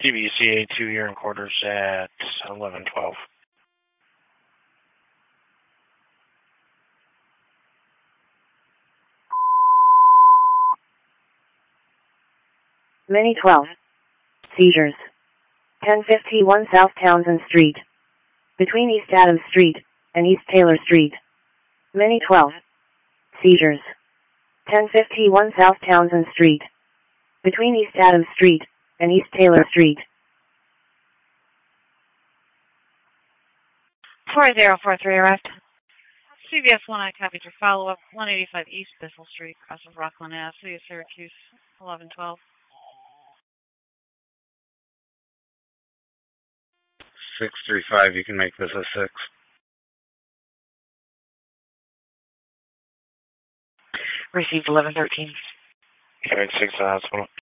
DBCA 2 year and quarters at 11:12. Mini 12. Seizures. 1051 South Townsend Street. Between East Adams Street and East Taylor Street. Mini 12. Seizures. 1051 South Townsend Street. Between East Adams Street and East Taylor Street. 4043 arrived. CBS 1, I copied your follow-up. 185 East Bissell Street, across of Rockland Ave, City of Syracuse, 1112. 635, you can make this a 6. Received 1113. Carried 6 to the hospital.